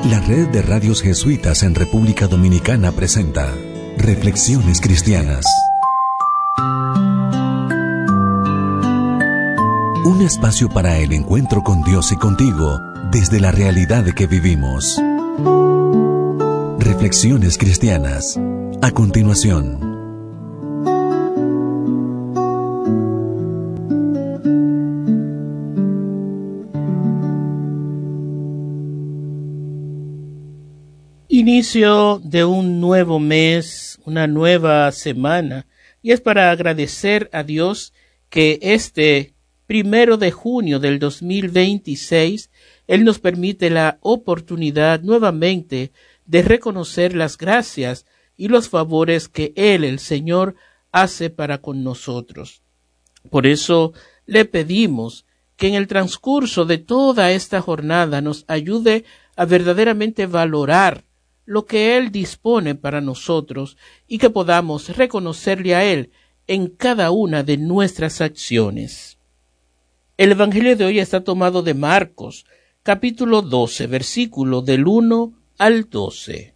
La Red de Radios Jesuitas en República Dominicana presenta Reflexiones Cristianas. Un espacio para el encuentro con Dios y contigo desde la realidad que vivimos. Reflexiones Cristianas. A continuación. Inicio de un nuevo mes, una nueva semana, y es para agradecer a Dios que este 1 de junio del 2026, Él nos permite la oportunidad nuevamente de reconocer las gracias y los favores que Él, el Señor, hace para con nosotros. Por eso le pedimos que en el transcurso de toda esta jornada nos ayude a verdaderamente valorar lo que Él dispone para nosotros y que podamos reconocerle a Él en cada una de nuestras acciones. El Evangelio de hoy está tomado de Marcos, capítulo 12, versículo del 1 al 12.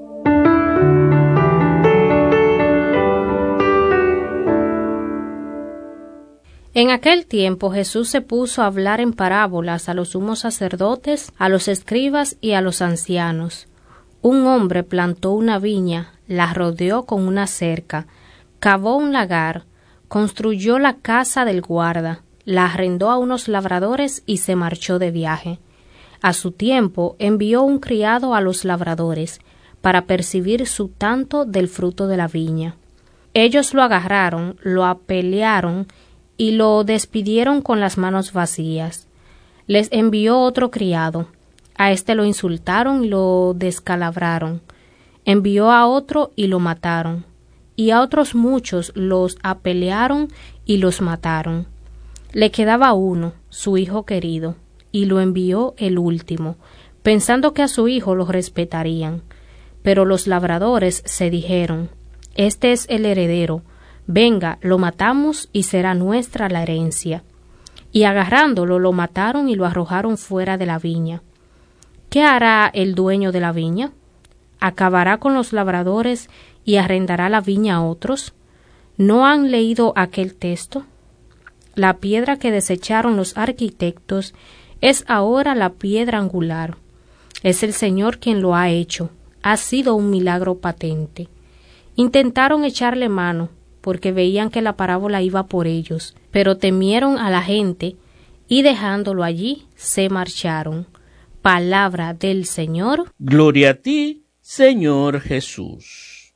En aquel tiempo Jesús se puso a hablar en parábolas a los sumos sacerdotes, a los escribas y a los ancianos. Un hombre plantó una viña, la rodeó con una cerca, cavó un lagar, construyó la casa del guarda, la arrendó a unos labradores y se marchó de viaje. A su tiempo envió un criado a los labradores para percibir su tanto del fruto de la viña. Ellos lo agarraron, lo apalearon y lo despidieron con las manos vacías. Les envió otro criado. A este lo insultaron y lo descalabraron. Envió a otro y lo mataron. Y a otros muchos los apalearon y los mataron. Le quedaba uno, su hijo querido, y lo envió el último, pensando que a su hijo lo respetarían. Pero los labradores se dijeron: Este es el heredero, venga, lo matamos y será nuestra la herencia. Y agarrándolo lo mataron y lo arrojaron fuera de la viña. ¿Qué hará el dueño de la viña? ¿Acabará con los labradores y arrendará la viña a otros? ¿No han leído aquel texto? La piedra que desecharon los arquitectos es ahora la piedra angular. Es el Señor quien lo ha hecho. Ha sido un milagro patente. Intentaron echarle mano, porque veían que la parábola iba por ellos, pero temieron a la gente y dejándolo allí se marcharon. Palabra del Señor. Gloria a ti, Señor Jesús.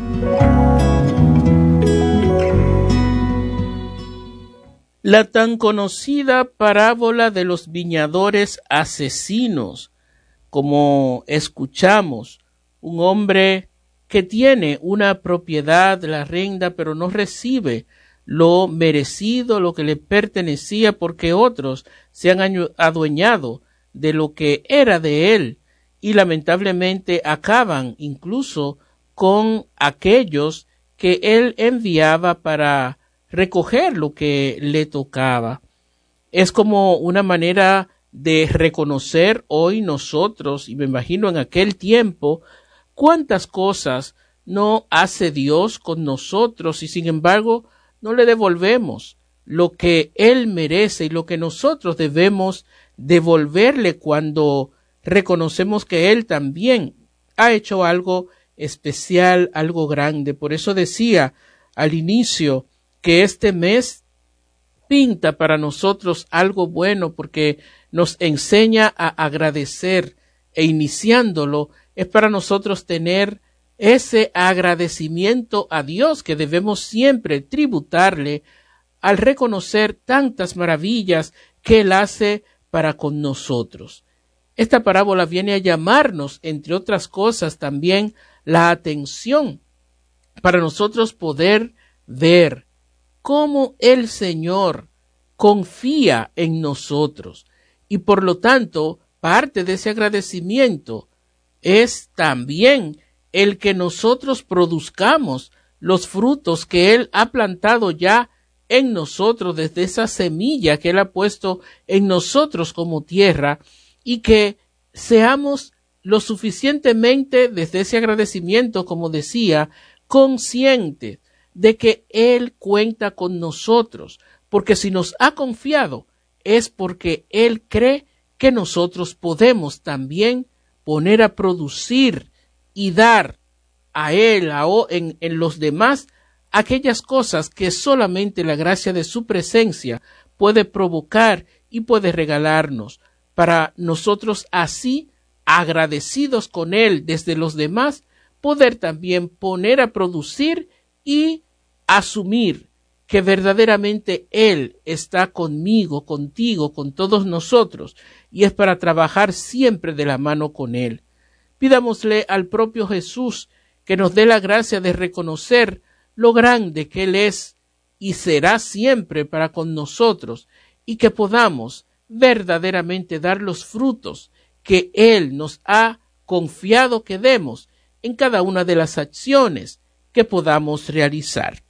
La tan conocida parábola de los viñadores asesinos, como escuchamos, un hombre que tiene una propiedad, la arrenda, pero no recibe lo merecido, lo que le pertenecía, porque otros se han adueñado de lo que era de él, y lamentablemente acaban incluso con aquellos que él enviaba para recoger lo que le tocaba. Es como una manera de reconocer hoy nosotros, y me imagino en aquel tiempo, cuántas cosas no hace Dios con nosotros y sin embargo no le devolvemos lo que Él merece y lo que nosotros debemos devolverle cuando reconocemos que Él también ha hecho algo especial, algo grande. Por eso decía al inicio que este mes pinta para nosotros algo bueno porque nos enseña a agradecer e iniciándolo es para nosotros tener ese agradecimiento a Dios que debemos siempre tributarle al reconocer tantas maravillas que Él hace para con nosotros. Esta parábola viene a llamarnos, entre otras cosas, también la atención para nosotros poder ver cómo el Señor confía en nosotros y por lo tanto parte de ese agradecimiento es también el que nosotros produzcamos los frutos que Él ha plantado ya en nosotros desde esa semilla que Él ha puesto en nosotros como tierra y que seamos lo suficientemente desde ese agradecimiento, como decía, consciente de que Él cuenta con nosotros, porque si nos ha confiado es porque Él cree que nosotros podemos también poner a producir y dar a Él, en los demás, aquellas cosas que solamente la gracia de su presencia puede provocar y puede regalarnos, para nosotros así, agradecidos con Él desde los demás, poder también poner a producir y asumir que verdaderamente Él está conmigo, contigo, con todos nosotros, y es para trabajar siempre de la mano con Él. Pidámosle al propio Jesús que nos dé la gracia de reconocer lo grande que Él es y será siempre para con nosotros, y que podamos verdaderamente dar los frutos que Él nos ha confiado que demos en cada una de las acciones que podamos realizar.